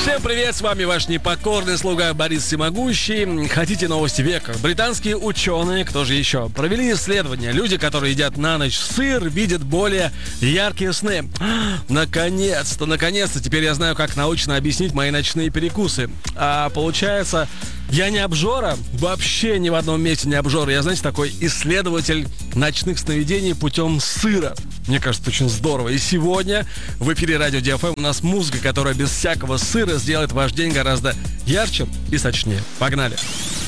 Всем привет, с вами ваш непокорный слуга Борис Всемогущий. Хотите новости века? Британские ученые, кто же еще, провели исследования. Люди, которые едят на ночь сыр, видят более яркие сны. Наконец-то, теперь я знаю, как научно объяснить мои ночные перекусы. А получается, я не обжора, вообще ни в одном месте не обжора. Я, знаете, такой исследователь ночных сновидений путем сыра. Мне кажется, это очень здорово. И сегодня в эфире Радио DFM у нас музыка, которая без всякого сыра сделает ваш день гораздо ярче и сочнее. Погнали!